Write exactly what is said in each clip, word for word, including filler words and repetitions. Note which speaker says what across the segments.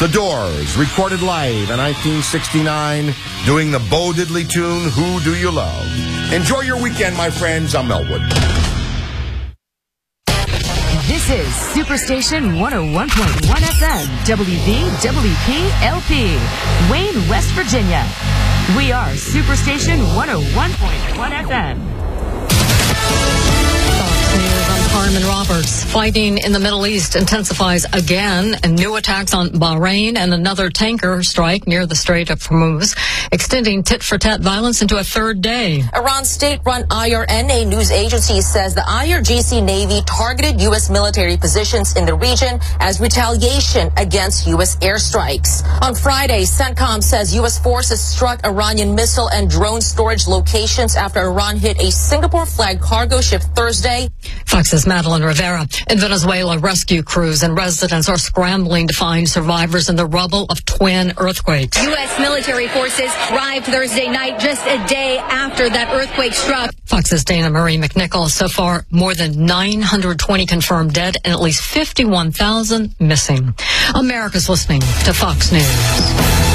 Speaker 1: The Doors, recorded live in nineteen sixty-nine, doing the Bo Diddley tune, Who Do You Love? Enjoy your weekend, my friends. I'm Elwood.
Speaker 2: This is Superstation one oh one point one F M, W V W P L P, Wayne, West Virginia. We are Superstation one oh one point one F M.
Speaker 3: Carmen Roberts. Fighting in the Middle East intensifies again, and new attacks on Bahrain and another tanker strike near the Strait of Hormuz, extending tit-for-tat violence into a third day.
Speaker 4: Iran's state-run I R N A news agency says the I R G C Navy targeted U S military positions in the region as retaliation against U S airstrikes. On Friday, CENTCOM says U S forces struck Iranian missile and drone storage locations after Iran hit a Singapore-flagged cargo ship Thursday.
Speaker 3: Fox's Madeline Rivera. In Venezuela, rescue crews and residents are scrambling to find survivors in the rubble of twin earthquakes.
Speaker 5: U S military forces arrived Thursday night just a day after that earthquake struck.
Speaker 3: Fox's Dana Marie McNichol. So far, more than nine hundred twenty confirmed dead and at least fifty-one thousand missing. America's listening to Fox News.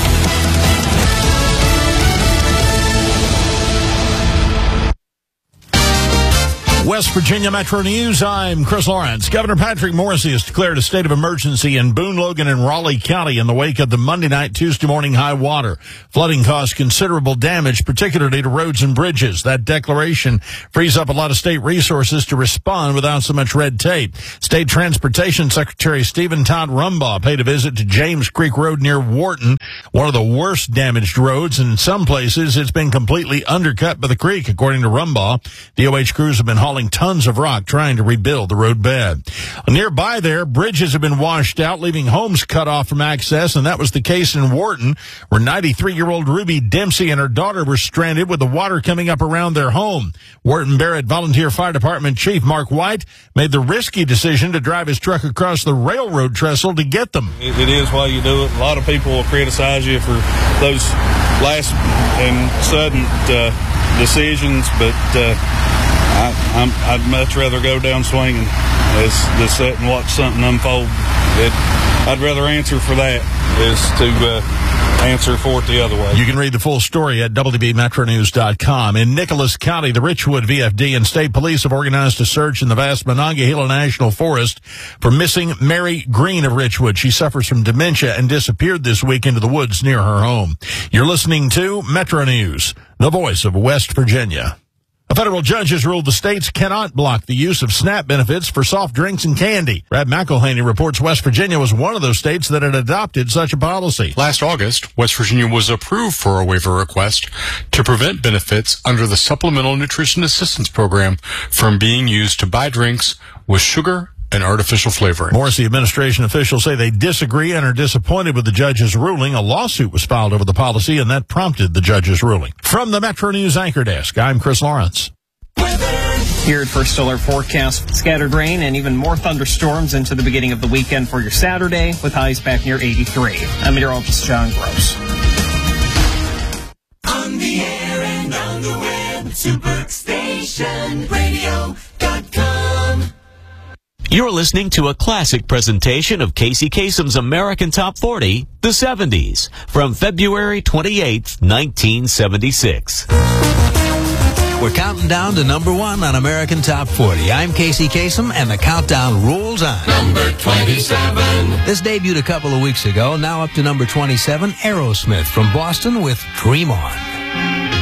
Speaker 6: West Virginia Metro News, I'm Chris Lawrence. Governor Patrick Morrisey has declared a state of emergency in Boone, Logan, and Raleigh County in the wake of the Monday night, Tuesday morning high water. Flooding caused considerable damage, particularly to roads and bridges. That declaration frees up a lot of state resources to respond without so much red tape. State Transportation Secretary Stephen Todd Rumbaugh paid a visit to James Creek Road near Wharton, one of the worst damaged roads. In some places, it's been completely undercut by the creek, according to Rumbaugh. D O H crews have been hauling tons of rock trying to rebuild the road bed. Nearby there, bridges have been washed out, leaving homes cut off from access, and that was the case in Wharton, where ninety-three-year-old Ruby Dempsey and her daughter were stranded with the water coming up around their home. Wharton Barrett Volunteer Fire Department Chief Mark White made the risky decision to drive his truck across the railroad trestle to get them.
Speaker 7: It, it is why you do it. A lot of people will criticize you for those last and sudden uh, decisions, but uh, I, I'm, I'd much rather go down swinging as to sit and watch something unfold. It, I'd rather answer for that as to uh, answer for it the other way.
Speaker 6: You can read the full story at W B Metro News dot com. In Nicholas County, the Richwood V F D and state police have organized a search in the vast Monongahela National Forest for missing Mary Green of Richwood. She suffers from dementia and disappeared this week into the woods near her home. You're listening to Metro News, the voice of West Virginia. A federal judge has ruled the states cannot block the use of SNAP benefits for soft drinks and candy. Brad McElhaney reports West Virginia was one of those states that had adopted such a policy.
Speaker 8: Last August, West Virginia was approved for a waiver request to prevent benefits under the Supplemental Nutrition Assistance Program from being used to buy drinks with sugar and artificial flavoring.
Speaker 6: Morrisey administration officials say they disagree and are disappointed with the judge's ruling. A lawsuit was filed over the policy, and that prompted the judge's ruling. From the Metro News Anchor Desk, I'm Chris Lawrence.
Speaker 9: Here at First Alert Forecast, scattered rain and even more thunderstorms into the beginning of the weekend for your Saturday, with highs back near eighty-three. I'm meteorologist John Gross.
Speaker 10: On the air and on the web, Superstation Radio dot com.
Speaker 11: You're listening to a classic presentation of Casey Kasem's American Top forty, the seventies, from February twenty-eighth, nineteen seventy-six.
Speaker 12: We're counting down to number one on American Top forty. I'm Casey Kasem, and the countdown rolls on.
Speaker 10: Number twenty-seven.
Speaker 12: This debuted a couple of weeks ago, now up to number twenty-seven, Aerosmith from Boston with Dream On.